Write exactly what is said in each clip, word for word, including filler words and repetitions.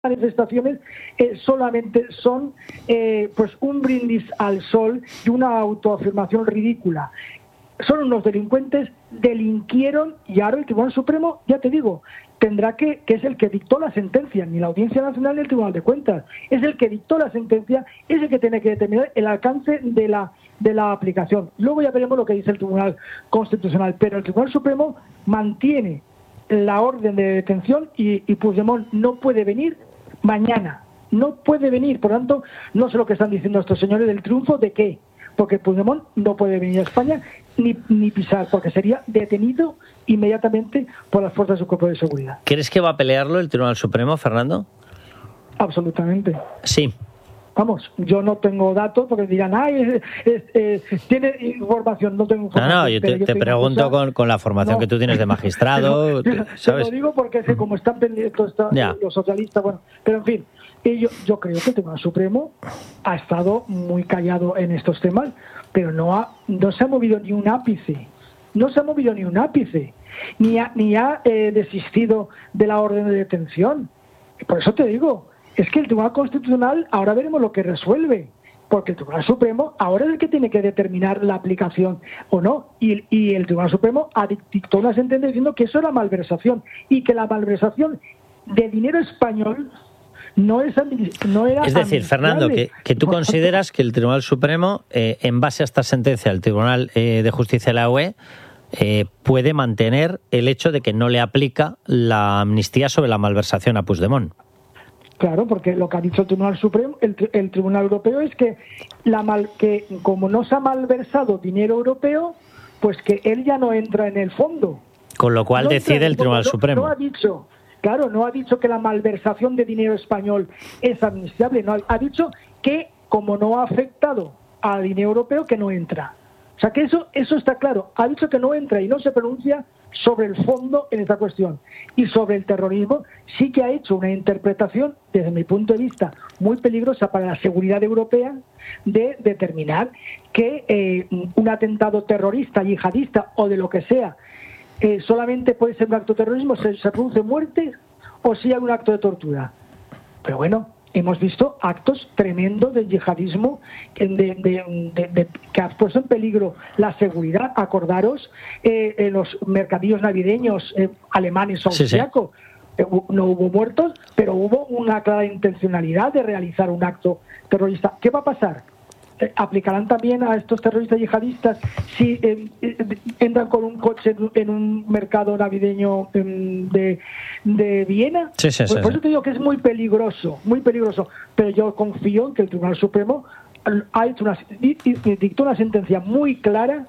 manifestaciones eh, solamente son eh, pues un brindis al sol y una autoafirmación ridícula. Son unos delincuentes, delinquieron y ahora el Tribunal Supremo, ya te digo, tendrá que, que es el que dictó la sentencia, ni la Audiencia Nacional ni el Tribunal de Cuentas, es el que dictó la sentencia, es el que tiene que determinar el alcance de la, de la aplicación. Luego ya veremos lo que dice el Tribunal Constitucional, pero el Tribunal Supremo mantiene la orden de detención y, y Puigdemont no puede venir mañana, no puede venir, por lo tanto, no sé lo que están diciendo estos señores del triunfo, ¿de qué? Porque Puigdemont no puede venir a España ni, ni pisar, porque sería detenido inmediatamente por las fuerzas de su cuerpo de seguridad. ¿Crees que va a pelearlo el Tribunal Supremo, Fernando? Absolutamente. Sí. Vamos, yo no tengo datos porque dirán, ay, es, es, es, tiene información, no tengo información. No, no, yo te, yo te pregunto cosa, con, con la formación no, que tú tienes de magistrado. Te, ¿sabes? Te lo digo porque mm. como están pendientes los socialistas, bueno, pero en fin, yo, yo creo que el Tribunal Supremo ha estado muy callado en estos temas, pero no, ha, no se ha movido ni un ápice, no se ha movido ni un ápice, ni ha, ni ha eh, desistido de la orden de detención. Por eso te digo, es que el Tribunal Constitucional, ahora veremos lo que resuelve, porque el Tribunal Supremo ahora es el que tiene que determinar la aplicación o no, y, y el Tribunal Supremo dictó una sentencia diciendo que eso era malversación, y que la malversación de dinero español no, es, no era... Es decir, Fernando, que, que tú consideras que el Tribunal Supremo, eh, en base a esta sentencia del Tribunal eh, de Justicia de la U E, eh, puede mantener el hecho de que no le aplica la amnistía sobre la malversación a Puigdemont. Claro, porque lo que ha dicho el Tribunal Supremo, el, el Tribunal Europeo es que la mal, que como no se ha malversado dinero europeo, pues que él ya no entra en el fondo. Con lo cual no decide el Tribunal no, Supremo. No ha dicho, claro, no ha dicho que la malversación de dinero español es amnistiable, no, ha dicho que como no ha afectado al dinero europeo, que no entra. O sea que eso, eso está claro. Ha dicho que no entra y no se pronuncia sobre el fondo en esta cuestión. Y sobre el terrorismo sí que ha hecho una interpretación, desde mi punto de vista, muy peligrosa para la seguridad europea, de determinar que eh, un atentado terrorista, yihadista o de lo que sea, eh, solamente puede ser un acto de terrorismo, se, se produce muerte o si hay un acto de tortura. Pero bueno, hemos visto actos tremendos de yihadismo de, de, de, de, que ha puesto en peligro la seguridad. Acordaros eh, en los mercadillos navideños eh, alemanes o austriacos. Sí, sí. Eh, no hubo muertos, pero hubo una clara intencionalidad de realizar un acto terrorista. ¿Qué va a pasar? Eh, ¿Aplicarán también a estos terroristas yihadistas si eh, eh, entran con un coche en un mercado navideño eh, de, de Viena? Sí, sí, pues, sí, por eso sí. te digo que es muy peligroso, muy peligroso. Pero yo confío en que el Tribunal Supremo ha hecho una, dictó una sentencia muy clara,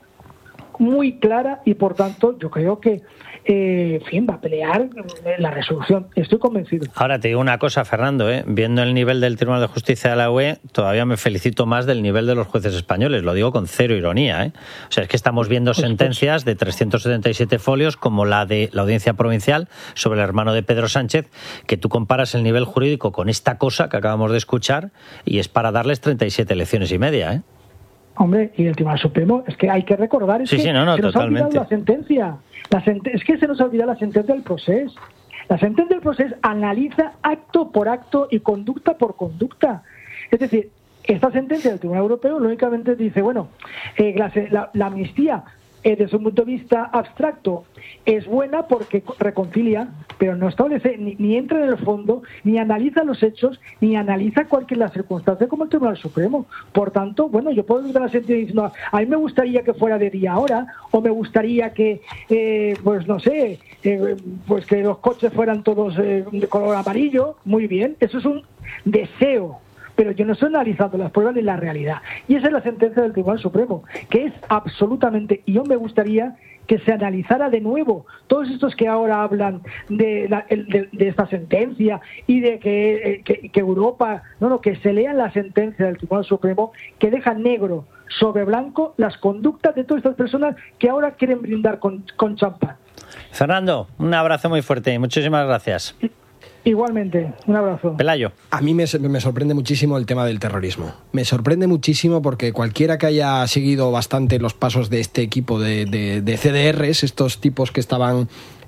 muy clara, y por tanto yo creo que Eh, en fin, va a pelear la resolución, estoy convencido. Ahora te digo una cosa, Fernando, ¿eh? Viendo el nivel del Tribunal de Justicia de la U E, todavía me felicito más del nivel de los jueces españoles, lo digo con cero ironía, ¿eh? O sea, es que estamos viendo sentencias de trescientos setenta y siete folios, como la de la Audiencia Provincial sobre el hermano de Pedro Sánchez, que tú comparas el nivel jurídico con esta cosa que acabamos de escuchar, y es para darles treinta y siete lecciones y media, ¿eh? Hombre, y el Tribunal Supremo, es que hay que recordar, es sí, que sí, no, no, se nos totalmente. ha olvidado la sentencia. La sent- es que se nos ha olvidado la sentencia del proceso. La sentencia del proceso analiza acto por acto y conducta por conducta. Es decir, esta sentencia del Tribunal Europeo lógicamente dice, bueno, eh, la, la, la amnistía eh, desde un punto de vista abstracto es buena porque reconcilia, pero no establece, ni, ni entra en el fondo, ni analiza los hechos, ni analiza cualquier la circunstancia como el Tribunal Supremo. Por tanto, bueno, yo puedo ir a la sentencia diciendo, a mí me gustaría que fuera de día ahora, o me gustaría que, eh, pues no sé, eh, pues que los coches fueran todos eh, de color amarillo. Muy bien, eso es un deseo, pero yo no estoy analizando las pruebas ni la realidad. Y esa es la sentencia del Tribunal Supremo, que es absolutamente, y yo me gustaría que se analizara de nuevo todos estos que ahora hablan de, la, de, de esta sentencia y de que, que, que Europa, no, no, que se lean la sentencia del Tribunal Supremo, que deja negro sobre blanco las conductas de todas estas personas que ahora quieren brindar con, con champán. Fernando, un abrazo muy fuerte y muchísimas gracias. Igualmente, un abrazo. Pelayo. A mí me, me sorprende muchísimo el tema del terrorismo. Me sorprende muchísimo porque cualquiera que haya seguido bastante los pasos de este equipo de, de, de C D Rs, estos tipos que estaban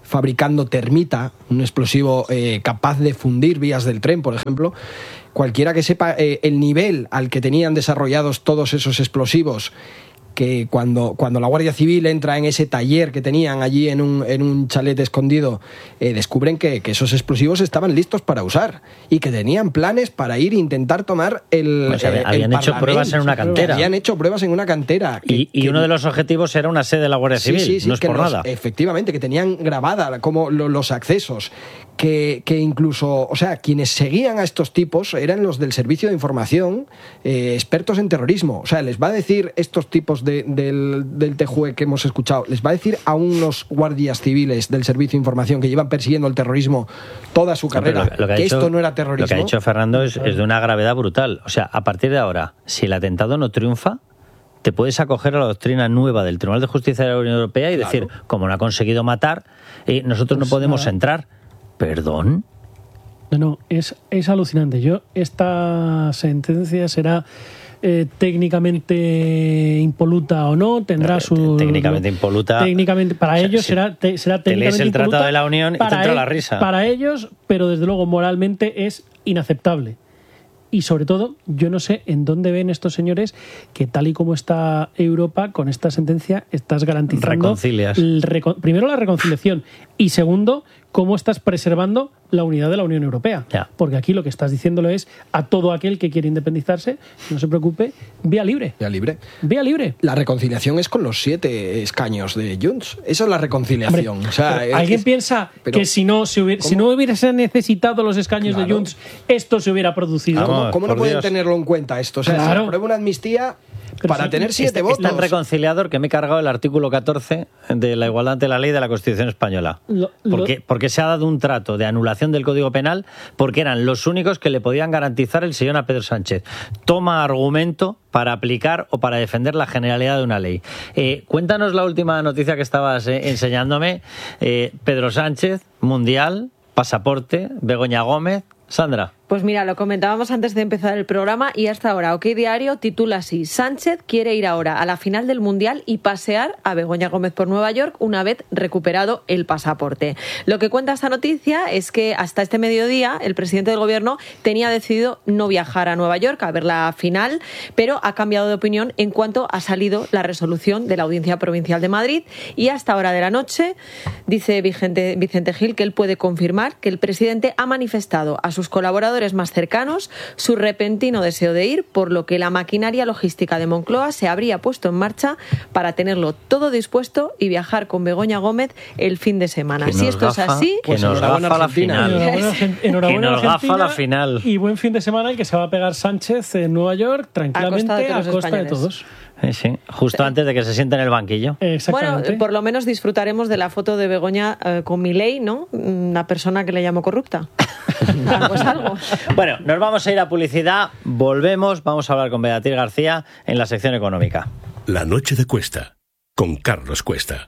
fabricando termita, un explosivo eh, capaz de fundir vías del tren, por ejemplo. Cualquiera que sepa eh, el nivel al que tenían desarrollados todos esos explosivos, que cuando, cuando la Guardia Civil entra en ese taller que tenían allí en un, en un chalet escondido, eh, descubren que, que esos explosivos estaban listos para usar y que tenían planes para ir e intentar tomar el o sea, eh, habían el hecho pruebas en una cantera. Habían hecho pruebas en una cantera. Que, y y que, uno de los objetivos era una sede de la Guardia Civil, sí, sí, sí, no es que por los, nada. Efectivamente, que tenían grabada como lo, los accesos. Que, que incluso, o sea, quienes seguían a estos tipos eran los del Servicio de Información, eh, expertos en terrorismo. O sea, les va a decir estos tipos de, del, del T J U E que hemos escuchado, les va a decir a unos guardias civiles del Servicio de Información que llevan persiguiendo el terrorismo toda su carrera, no, lo, lo que, que hecho, esto no era terrorismo. Lo que ha dicho Fernando es, es de una gravedad brutal. O sea, a partir de ahora, si el atentado no triunfa, te puedes acoger a la doctrina nueva del Tribunal de Justicia de la Unión Europea y claro. decir, como no ha conseguido matar, eh, nosotros pues no podemos nada. entrar. ¿Perdón? No, no, es, es alucinante. Yo, esta sentencia será eh, técnicamente impoluta o no, tendrá su... Técnicamente impoluta... Técnicamente, para o sea, ellos si será, te, será técnicamente te lees el impoluta. Tratado de la Unión y te entra la risa. Para ellos, pero desde luego moralmente es inaceptable. Y sobre todo, yo no sé en dónde ven estos señores que tal y como está Europa, con esta sentencia estás garantizando... Reconcilias. El reco- primero la reconciliación y segundo, cómo estás preservando la unidad de la Unión Europea. Ya. Porque aquí lo que estás diciéndolo es a todo aquel que quiere independizarse, no se preocupe, vía libre. Vía libre. Vía libre. La reconciliación es con los siete escaños de Junts. Esa es la reconciliación. Hombre, o sea, es, ¿alguien es, piensa pero, que si no, se hubiera, si no hubiese necesitado los escaños claro. de Junts, esto se hubiera producido? Vamos, ¿Cómo, cómo no pueden Dios. tenerlo en cuenta esto? O sea, claro. se aprueba una amnistía... Pero para sí, tener siete este, votos. Es tan reconciliador que me he cargado el artículo catorce de la igualdad ante la ley de la Constitución española. Lo, lo... Porque, porque se ha dado un trato de anulación del Código Penal porque eran los únicos que le podían garantizar el sillón a Pedro Sánchez. Toma argumento para aplicar o para defender la generalidad de una ley. Eh, cuéntanos la última noticia que estabas eh, enseñándome. Eh, Pedro Sánchez, Mundial, pasaporte, Begoña Gómez. Sandra. Pues mira, lo comentábamos antes de empezar el programa y hasta ahora OK Diario titula así: Sánchez quiere ir ahora a la final del Mundial y pasear a Begoña Gómez por Nueva York una vez recuperado el pasaporte. Lo que cuenta esta noticia es que hasta este mediodía el presidente del gobierno tenía decidido no viajar a Nueva York a ver la final, pero ha cambiado de opinión en cuanto ha salido la resolución de la Audiencia Provincial de Madrid y hasta hora de la noche dice Vicente, Vicente Gil que él puede confirmar que el presidente ha manifestado a sus colaboradores más cercanos su repentino deseo de ir, por lo que la maquinaria logística de Moncloa se habría puesto en marcha para tenerlo todo dispuesto y viajar con Begoña Gómez el fin de semana. Si esto gafa, es así, que pues nos gafa la final. Enhorabuena, enhorabuena que nos gafa la final. Y buen fin de semana el que se va a pegar Sánchez en Nueva York tranquilamente a costa de todos. A costa de todos. Sí, sí, justo sí. antes de que se siente en el banquillo. Bueno, por lo menos disfrutaremos de la foto de Begoña eh, con Milei, ¿no? Una persona que le llamó corrupta. Algo es algo. Bueno, nos vamos a ir a publicidad, volvemos, vamos a hablar con Beatriz García en la sección económica. La noche de Cuesta, con Carlos Cuesta.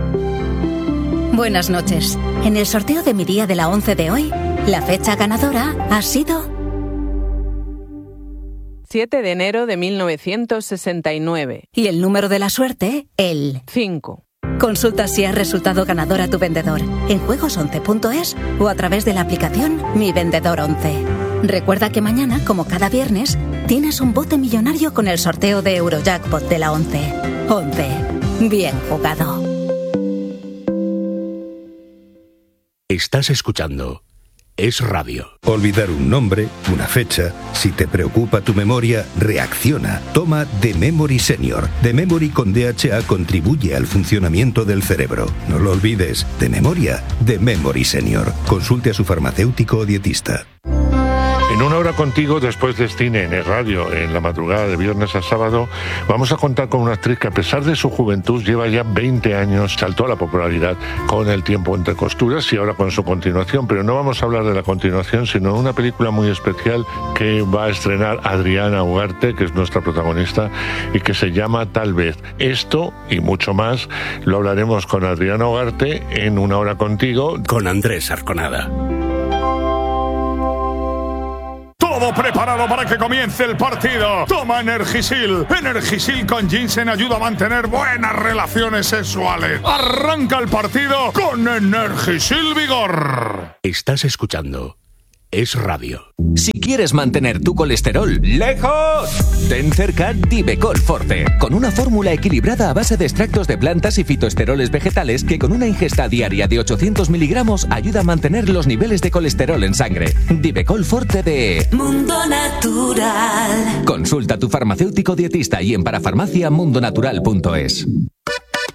Buenas noches. En el sorteo de mi día de la once de hoy, la fecha ganadora ha sido... siete de enero de mil novecientos sesenta y nueve. Y el número de la suerte, el... cinco. Consulta si has resultado ganador a tu vendedor en juegos once punto es o a través de la aplicación Mi Vendedor once. Recuerda que mañana, como cada viernes, tienes un bote millonario con el sorteo de Eurojackpot de la once. once. Bien jugado. Estás escuchando Es Radio. Olvidar un nombre, una fecha. Si te preocupa tu memoria, reacciona. Toma The Memory Senior. The Memory con D H A contribuye al funcionamiento del cerebro. No lo olvides. De memoria, The Memory Senior. Consulte a su farmacéutico o dietista. En una hora contigo, después de cine en el radio, en la madrugada de viernes a sábado, vamos a contar con una actriz que a pesar de su juventud lleva ya veinte años, saltó a la popularidad con El tiempo entre costuras y ahora con su continuación, pero no vamos a hablar de la continuación, sino de una película muy especial que va a estrenar Adriana Ugarte, que es nuestra protagonista, y que se llama Tal vez. Esto y mucho más lo hablaremos con Adriana Ugarte en Una hora contigo, con Andrés Arconada. todo preparado para que comience el partido. Toma Energisil. Energisil con ginseng ayuda a mantener buenas relaciones sexuales. Arranca el partido con Energisil Vigor. Estás escuchando Es Radio. Si quieres mantener tu colesterol lejos, ten cerca Divecol Forte, con una fórmula equilibrada a base de extractos de plantas y fitoesteroles vegetales que con una ingesta diaria de ochocientos miligramos ayuda a mantener los niveles de colesterol en sangre. Divecol Forte de Mundo Natural. Consulta a tu farmacéutico dietista y en parafarmacia mundonatural punto es.